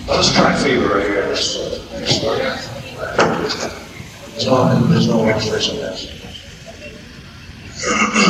Let's try fever right here. There's no illustration of that.